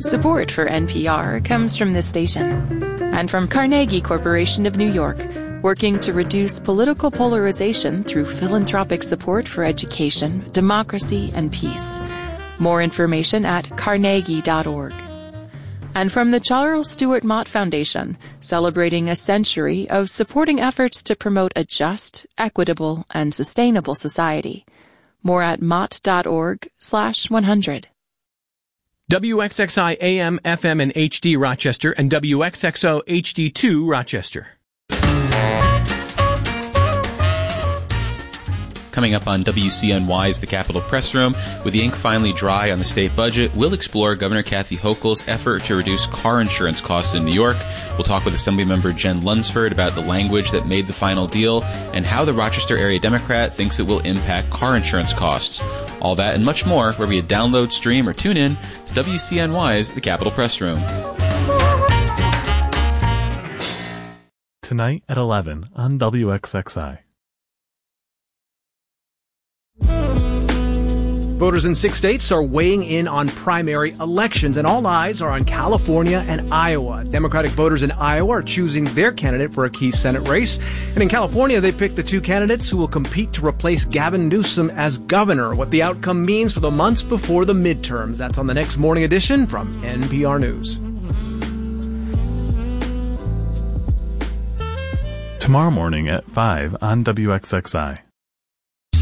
Support for NPR comes from this station and from Carnegie Corporation of New York, working to reduce political polarization through philanthropic support for education, democracy, and peace. More information at carnegie.org. And from the Charles Stewart Mott Foundation, celebrating a century of supporting efforts to promote a just, equitable, and sustainable society. More at mott.org/100. WXXI AM, FM, and HD Rochester, and WXXO HD2 Rochester. Coming up on WCNY's The Capitol Press Room, with the ink finally dry on the state budget, we'll explore Governor Kathy Hochul's effort to reduce car insurance costs in New York. We'll talk with Assemblymember Jen Lunsford about the language that made the final deal and how the Rochester area Democrat thinks it will impact car insurance costs. All that and much more wherever you download, stream, or tune in to WCNY's The Capitol Press Room. Tonight at 11 on WXXI. Voters in 6 states are weighing in on primary elections, and all eyes are on California and Iowa. Democratic voters in Iowa are choosing their candidate for a key Senate race. And in California, they picked the two candidates who will compete to replace Gavin Newsom as governor. What the outcome means for the months before the midterms. That's on the next morning edition from NPR News. Tomorrow morning at 5 on WXXI.